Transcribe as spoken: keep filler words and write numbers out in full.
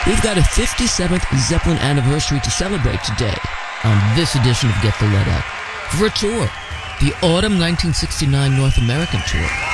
We've got a fifty-seventh Zeppelin anniversary to celebrate today on this edition of Get the Lead Out for a tour, the Autumn nineteen sixty-nine North American Tour.